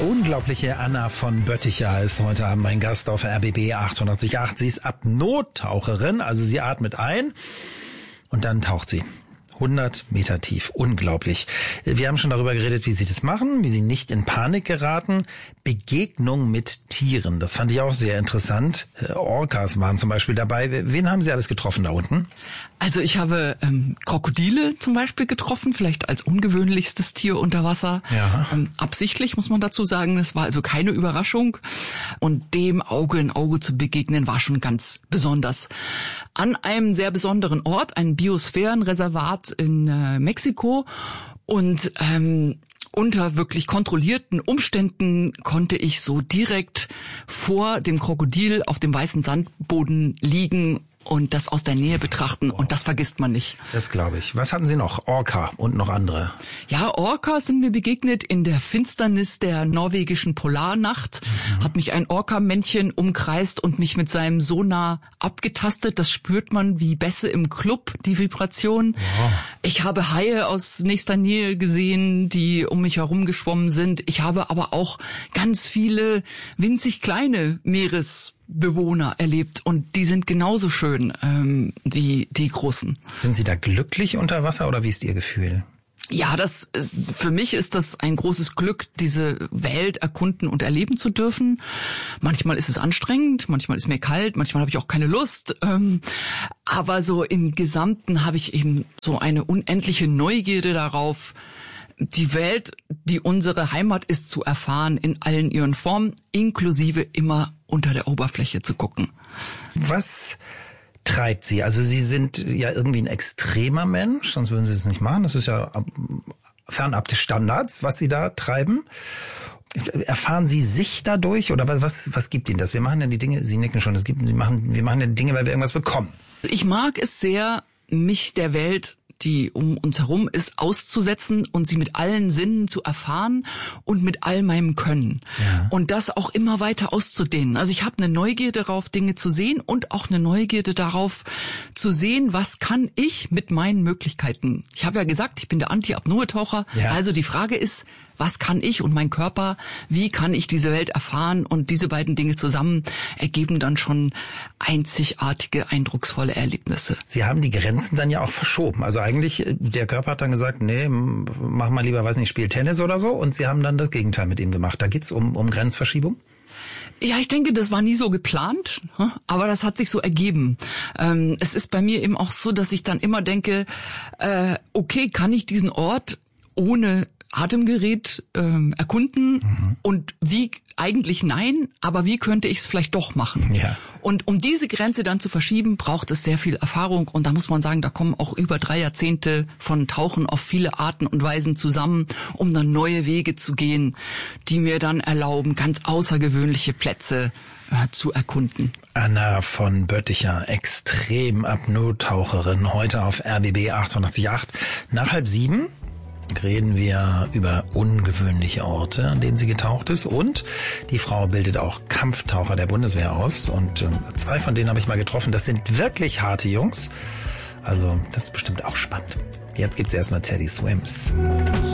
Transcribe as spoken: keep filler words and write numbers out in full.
unglaubliche Anna von Bötticher ist heute Abend mein Gast auf R B B achtundachtzig Komma acht. Sie ist Apnoe-Taucherin, also sie atmet ein und dann taucht sie. hundert Meter tief. Unglaublich. Wir haben schon darüber geredet, wie sie das machen, wie sie nicht in Panik geraten. Begegnung mit Tieren, das fand ich auch sehr interessant. Orcas waren zum Beispiel dabei. Wen haben Sie alles getroffen da unten? Also ich habe ähm, Krokodile zum Beispiel getroffen, vielleicht als ungewöhnlichstes Tier unter Wasser. Ja. Ähm, absichtlich, muss man dazu sagen. Das war also keine Überraschung. Und dem Auge in Auge zu begegnen, war schon ganz besonders. An einem sehr besonderen Ort, ein Biosphärenreservat in äh, Mexiko. Und ähm, unter wirklich kontrollierten Umständen konnte ich so direkt vor dem Krokodil auf dem weißen Sandboden liegen und das aus der Nähe betrachten. Und das vergisst man nicht. Das glaube ich. Was hatten Sie noch? Orca und noch andere? Ja, Orcas sind mir begegnet in der Finsternis der norwegischen Polarnacht. Mhm. Hat mich ein Orca-Männchen umkreist und mich mit seinem Sonar abgetastet. Das spürt man wie Bässe im Club, die Vibration. Wow. Ich habe Haie aus nächster Nähe gesehen, die um mich herum geschwommen sind. Ich habe aber auch ganz viele winzig kleine Meeres Bewohner erlebt und die sind genauso schön ähm, wie die großen. Sind Sie da glücklich unter Wasser oder wie ist Ihr Gefühl? Ja, das ist, für mich ist das ein großes Glück, diese Welt erkunden und erleben zu dürfen. Manchmal ist es anstrengend, manchmal ist mir kalt, manchmal habe ich auch keine Lust. Ähm, aber so im Gesamten habe ich eben so eine unendliche Neugierde darauf, die Welt, die unsere Heimat ist, zu erfahren in allen ihren Formen, inklusive immer unter der Oberfläche zu gucken. Was treibt Sie? Also Sie sind ja irgendwie ein extremer Mensch, sonst würden Sie es nicht machen. Das ist ja fernab des Standards, was Sie da treiben. Erfahren Sie sich dadurch oder was, was gibt Ihnen das? Wir machen ja die Dinge, Sie nicken schon, es gibt, Sie machen, wir machen ja die Dinge, weil wir irgendwas bekommen. Ich mag es sehr, mich der Welt, die um uns herum ist, auszusetzen und sie mit allen Sinnen zu erfahren und mit all meinem Können. Ja. Und das auch immer weiter auszudehnen. Also ich habe eine Neugierde darauf, Dinge zu sehen und auch eine Neugierde darauf zu sehen, was kann ich mit meinen Möglichkeiten. Ich habe ja gesagt, ich bin der Anti-Apnoe-Taucher. Ja. Also die Frage ist, was kann ich und mein Körper, wie kann ich diese Welt erfahren? Und diese beiden Dinge zusammen ergeben dann schon einzigartige, eindrucksvolle Erlebnisse. Sie haben die Grenzen dann ja auch verschoben. Also eigentlich, der Körper hat dann gesagt, nee, mach mal lieber, weiß nicht, spiel Tennis oder so. Und Sie haben dann das Gegenteil mit ihm gemacht. Da geht's um, um Grenzverschiebung? Ja, ich denke, das war nie so geplant, aber das hat sich so ergeben. Es ist bei mir eben auch so, dass ich dann immer denke, okay, kann ich diesen Ort ohne Atemgerät ähm, erkunden mhm. und wie eigentlich nein, aber wie könnte ich es vielleicht doch machen? Ja. Und um diese Grenze dann zu verschieben, braucht es sehr viel Erfahrung und da muss man sagen, da kommen auch über drei Jahrzehnte von Tauchen auf viele Arten und Weisen zusammen, um dann neue Wege zu gehen, die mir dann erlauben, ganz außergewöhnliche Plätze äh, zu erkunden. Anna von Bötticher, Extrem-Apnoe-Taucherin, heute auf R B B achtundachtzig Komma acht. Nach halb sieben reden wir über ungewöhnliche Orte, an denen sie getaucht ist. Und die Frau bildet auch Kampftaucher der Bundeswehr aus. Und äh, zwei von denen habe ich mal getroffen. Das sind wirklich harte Jungs. Also das ist bestimmt auch spannend. Jetzt gibt's erstmal Teddy Swims.